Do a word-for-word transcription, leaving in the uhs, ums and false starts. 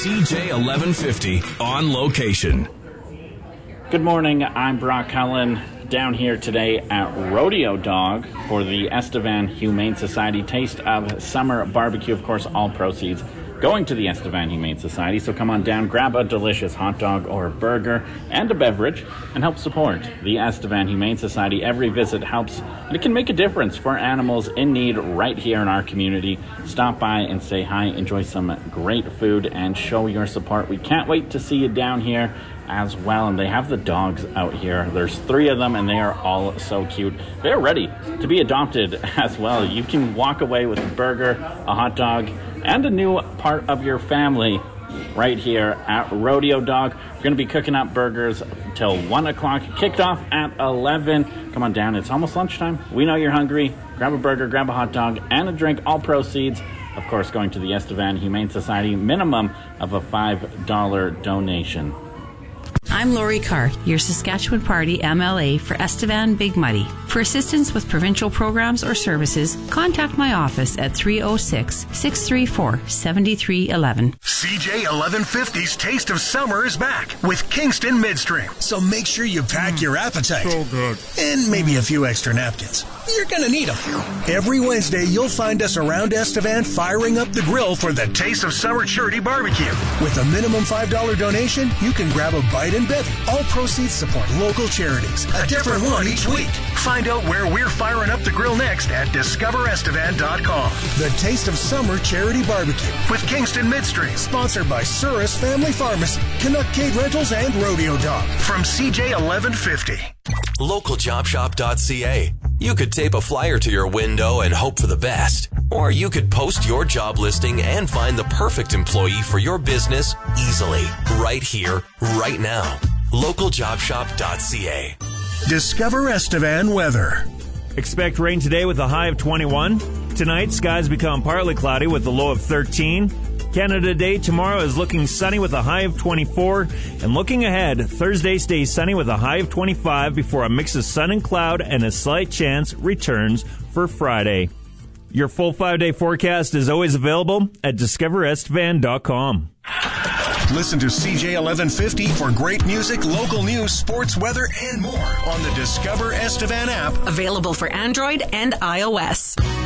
C J eleven fifty on location. Good morning, I'm Brock Cullen, down here today at Rodeo Dog for the Estevan Humane Society Taste of Summer Barbecue. Of course, all proceeds going to the Estevan Humane Society. So come on down, grab a delicious hot dog or a burger and a beverage and help support the Estevan Humane Society. Every visit helps, and it can make a difference for animals in need right here in our community. Stop by and say hi, enjoy some great food, and show your support. We can't wait to see you down here as well. And they have the dogs out here. There's three of them, and they are all so cute. They're ready to be adopted as well. You can walk away with a burger, a hot dog, and a new part of your family right here at Rodeo Dog. We're going to be cooking up burgers till one o'clock, kicked off at eleven. Come on down. It's almost lunchtime. We know you're hungry. Grab a burger, grab a hot dog, and a drink. All proceeds, of course, going to the Estevan Humane Society. Minimum of a five dollar donation. I'm Lori Carr, your Saskatchewan Party M L A for Estevan Big Muddy. For assistance with provincial programs or services, contact my office at three oh six, six three four, seven three one one. C J eleven fifty's Taste of Summer is back with Kingston Midstream. So make sure you pack mm, your appetite. So good. And maybe a few extra napkins. You're going to need them. Every Wednesday, you'll find us around Estevan firing up the grill for the Taste of Summer Charity Barbecue. With a minimum five dollar donation, you can grab a bite and bevy. All proceeds support local charities. A different one each week. Find out where we're firing up the grill next at discover estevan dot com. The Taste of Summer Charity Barbecue with Kingston Midstream. Sponsored by Surus Family Pharmacy, Canuck Cade Rentals, and Rodeo Dog. From C J eleven fifty. local job shop dot c a. You could tape a flyer to your window and hope for the best. Or you could post your job listing and find the perfect employee for your business easily. Right here, right now. local job shop dot c a. Discover Estevan weather. Expect rain today with a high of twenty-one. Tonight, skies become partly cloudy with a low of thirteen. Canada Day tomorrow is looking sunny with a high of twenty-four. And looking ahead, Thursday stays sunny with a high of twenty-five before a mix of sun and cloud and a slight chance returns for Friday. Your full five-day forecast is always available at discover estevan dot com. Listen to C J eleven fifty for great music, local news, sports, weather, and more on the Discover Estevan app. Available for Android and iOS.